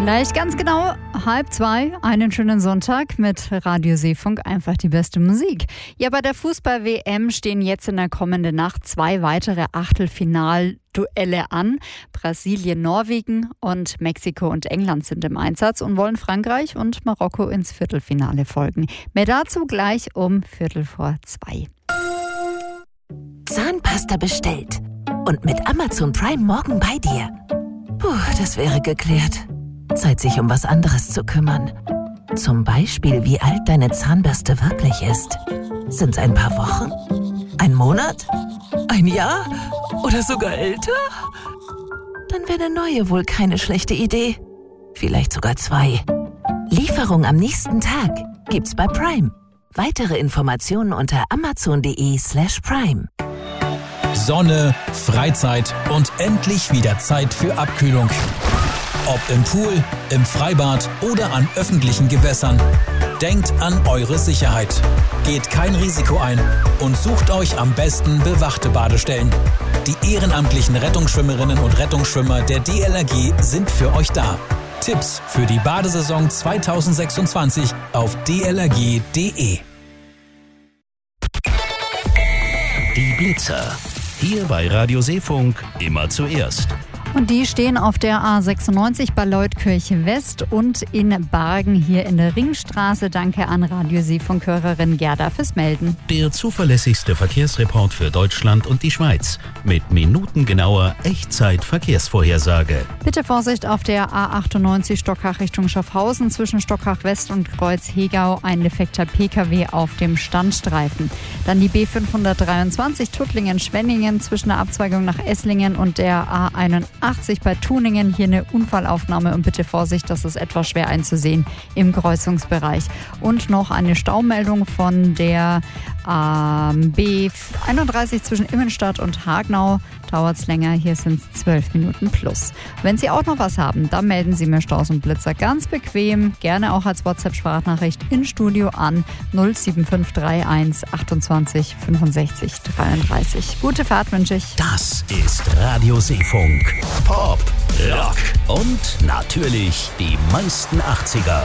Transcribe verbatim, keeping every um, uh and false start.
Gleich ganz genau halb zwei, einen schönen Sonntag mit Radio Seefunk, einfach die beste Musik. Ja, bei der Fußball-W M stehen jetzt in der kommenden Nacht zwei weitere Achtelfinalduelle an. Brasilien, Norwegen und Mexiko und England sind im Einsatz und wollen Frankreich und Marokko ins Viertelfinale folgen. Mehr dazu gleich um Viertel vor zwei. Zahnpasta bestellt und mit Amazon Prime morgen bei dir. Puh, das wäre geklärt. Zeit, sich um was anderes zu kümmern. Zum Beispiel, wie alt deine Zahnbürste wirklich ist. Sind's ein paar Wochen? Ein Monat? Ein Jahr? Oder sogar älter? Dann wäre eine neue wohl keine schlechte Idee. Vielleicht sogar zwei. Lieferung am nächsten Tag gibt's bei Prime. Weitere Informationen unter amazon.de slash prime. Sonne, Freizeit und endlich wieder Zeit für Abkühlung. Ob im Pool, im Freibad oder an öffentlichen Gewässern. Denkt an eure Sicherheit. Geht kein Risiko ein und sucht euch am besten bewachte Badestellen. Die ehrenamtlichen Rettungsschwimmerinnen und Rettungsschwimmer der D L R G sind für euch da. Tipps für die Badesaison zwanzig sechsundzwanzig auf d l r g punkt d e. Die Blitzer. Hier bei Radio Seefunk immer zuerst. Und die stehen auf der A sechsundneunzig bei Leutkirche West und in Bargen hier in der Ringstraße. Danke an Radio Seefunk-Hörerin Gerda fürs Melden. Der zuverlässigste Verkehrsreport für Deutschland und die Schweiz mit minutengenauer Echtzeit-Verkehrsvorhersage. Bitte Vorsicht auf der A achtundneunzig Stockach Richtung Schaffhausen zwischen Stockach West und Kreuz-Hegau. Ein defekter P K W auf dem Standstreifen. Dann die B fünfhundertdreiundzwanzig Tuttlingen-Schwenningen zwischen der Abzweigung nach Esslingen und der A einundachtzig bei Tuningen. Hier eine Unfallaufnahme und bitte Vorsicht, das ist etwas schwer einzusehen im Kreuzungsbereich. Und noch eine Staumeldung von der ähm, B einunddreißig zwischen Immenstadt und Hagnau. Dauert es länger, hier sind es zwölf Minuten plus. Wenn Sie auch noch was haben, dann melden Sie mir Staus und Blitzer ganz bequem, gerne auch als WhatsApp-Sprachnachricht in Studio an null sieben fünf drei eins achtundzwanzig fünfundsechzig dreiunddreißig. Gute Fahrt wünsche ich. Das ist Radio Seefunk. Pop, Rock und natürlich die meisten achtziger.